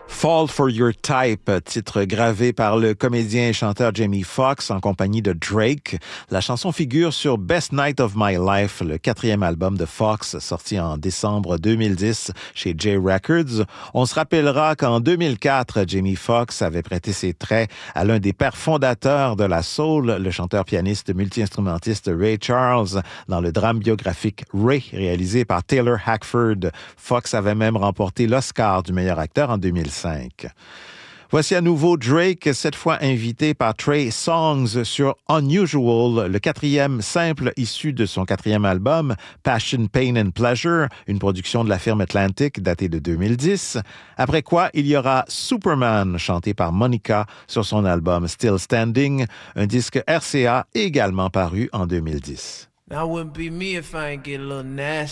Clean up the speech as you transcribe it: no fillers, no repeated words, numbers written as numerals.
Fall for Your Type, titre gravé par le comédien et chanteur Jamie Foxx en compagnie de Drake. La chanson figure sur Best Night of My Life, le 4e album de Foxx, sorti en décembre 2010 chez J Records. On se rappellera qu'en 2004, Jamie Foxx avait prêté ses traits à l'un des pères fondateurs de la soul, le chanteur-pianiste multi-instrumentiste Ray Charles, dans le drame biographique Ray, réalisé par Taylor Hackford. Foxx avait même remporté l'Oscar du meilleur acteur en 2005. Voici à nouveau Drake, cette fois invité par Trey Songz sur Unusual, le 4e simple issu de son 4e album, Passion, Pain and Pleasure, une production de la firme Atlantic datée de 2010. Après quoi, il y aura Superman, chanté par Monica sur son album Still Standing, un disque RCA également paru en 2010. Now, it wouldn't be me if I ain't get a little nasty.